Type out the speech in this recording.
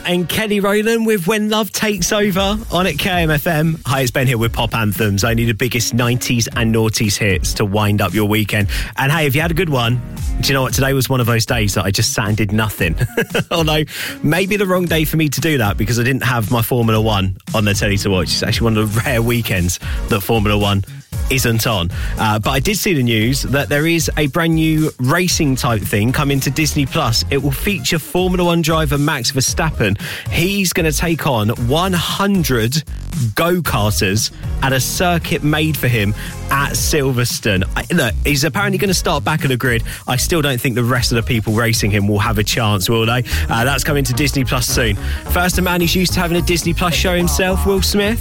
And Kelly Rowland with When Love Takes Over on at KMFM. Hi, it's Ben here with Pop Anthems. Only the biggest 90s and noughties hits to wind up your weekend. And hey, if you had a good one, do you know what? Today was one of those days that I just sat and did nothing. Although, maybe the wrong day for me to do that because I didn't have my Formula One on the telly to watch. It's actually one of the rare weekends that Formula One isn't on. But I did see the news that there is a brand new racing type thing coming to Disney Plus. It will feature Formula One driver Max Verstappen. He's going to take on 100 go-karters at a circuit made for him at Silverstone. Look, he's apparently going to start back at the grid. I still don't think the rest of the people racing him will have a chance, will they? That's coming to Disney Plus soon. First, a man who's used to having a Disney Plus show himself, Will Smith.